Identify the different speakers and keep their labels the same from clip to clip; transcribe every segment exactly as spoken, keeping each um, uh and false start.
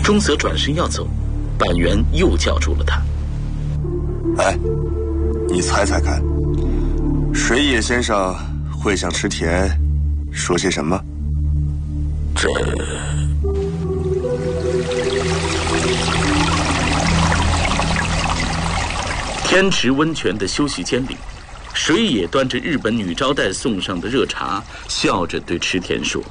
Speaker 1: 中泽转身要走，板垣又叫住了他。
Speaker 2: 哎，你猜猜看，水野先生会向池田说些什么？
Speaker 1: 这……天池温泉的休息间里，水野端着日本女招待送上的热茶，笑着对池田说：“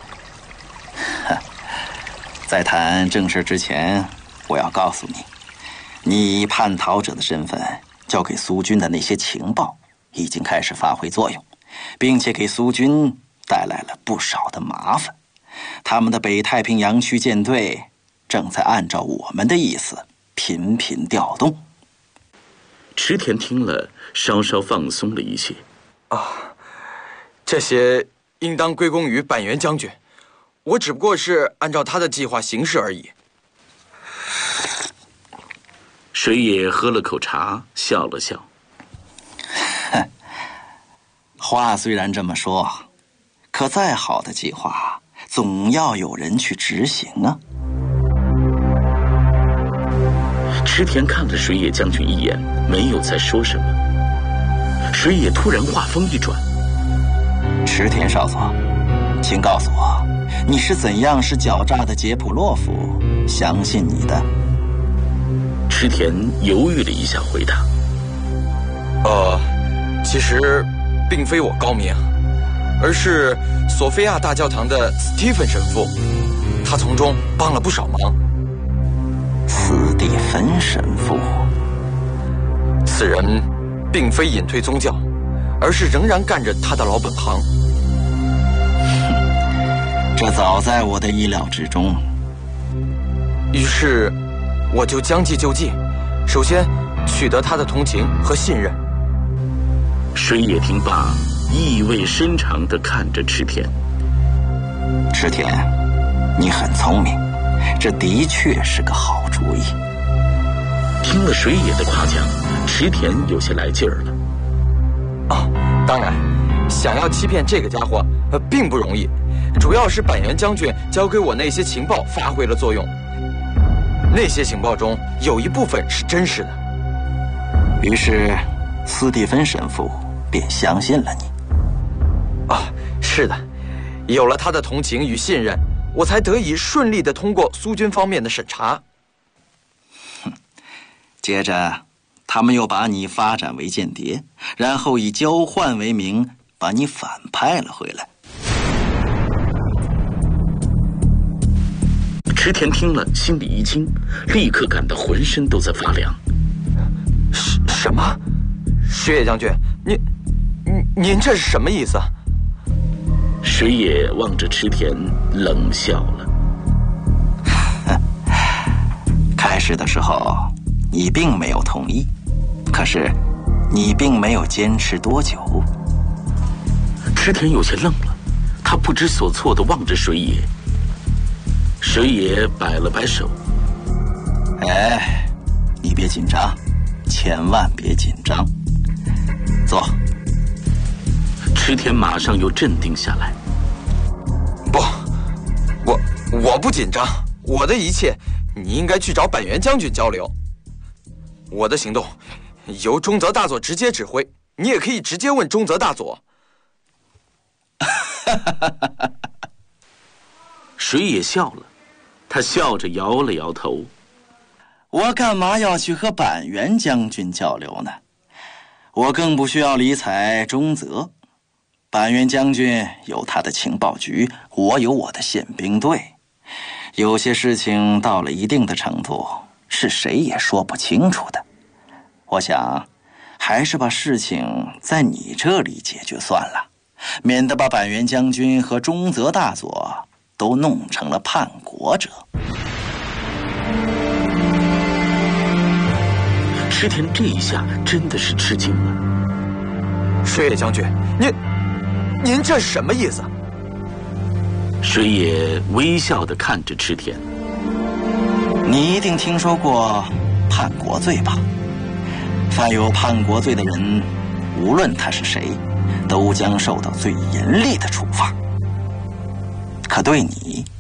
Speaker 3: 在谈正事之前，我要告诉你，你以叛逃者的身份交给苏军的那些情报，已经开始发挥作用，并且给苏军带来了不少的麻烦。他们的北太平洋区舰队正在按照我们的意思频频调动。”
Speaker 1: 池田听了，稍稍放松了一些。
Speaker 4: 啊，这些应当归功于板垣将军，我只不过是按照他的计划行事而已。
Speaker 1: 水野喝了口茶，笑了笑。
Speaker 3: 话虽然这么说，可再好的计划，总要有人去执行啊。
Speaker 1: 池田看了水野将军一眼，没有再说什么。水野突然话锋一转：“
Speaker 3: 池田少佐，请告诉我，你是怎样使狡诈的杰普洛夫相信你的？”
Speaker 1: 池田犹豫了一下，回答：“
Speaker 4: 呃，其实并非我高明，而是索菲亚大教堂的斯蒂芬神父，他从中帮了不少忙。”
Speaker 3: 斯蒂芬神父，
Speaker 4: 此人并非隐退宗教，而是仍然干着他的老本行。
Speaker 3: 这早在我的意料之中。
Speaker 4: 于是，我就将计就计，首先取得他的同情和信任。
Speaker 1: 水野听罢，意味深长地看着池田。
Speaker 3: 池田，你很聪明，这的确是个好主意。
Speaker 1: 听了水野的夸奖，池田有些来劲儿了。
Speaker 4: 啊，当然，想要欺骗这个家伙，呃，并不容易。主要是板垣将军交给我那些情报发挥了作用。那些情报中有一部分是真实的。
Speaker 3: 于是，斯蒂芬神父便相信了你。
Speaker 4: 啊，是的，有了他的同情与信任，我才得以顺利地通过苏军方面的审查。
Speaker 3: 哼，接着，他们又把你发展为间谍，然后以交换为名把你反派了回来。
Speaker 1: 池田听了，心里一惊，立刻感到浑身都在发凉。
Speaker 4: 什什么？水野将军，您您您这是什么意思啊？
Speaker 1: 水野望着池田，冷笑了。
Speaker 3: 开始的时候，你并没有同意，可是你并没有坚持多久。
Speaker 1: 池田有些愣了，他不知所措地望着水野。水野摆了摆手：“
Speaker 3: 哎，你别紧张，千万别紧张。坐。”
Speaker 1: 池田马上又镇定下来。
Speaker 4: 不，我我不紧张，我的一切你应该去找板垣将军交流。我的行动由中泽大佐直接指挥，你也可以直接问中泽大佐。
Speaker 1: 水野笑了，他笑着摇了摇头。
Speaker 3: 我干嘛要去和板垣将军交流呢？我更不需要理睬中泽。板垣将军有他的情报局，我有我的宪兵队。有些事情到了一定的程度，是谁也说不清楚的。我想，还是把事情在你这里解决算了，免得把板垣将军和中泽大佐都弄成了叛国者。
Speaker 1: 池田这一下真的是吃惊了。
Speaker 4: 水野将军，您您这是什么意思？
Speaker 1: 水野微笑地看着池田。
Speaker 3: 你一定听说过叛国罪吧？犯有叛国罪的人，无论他是谁，都将受到最严厉的处罚。可对你，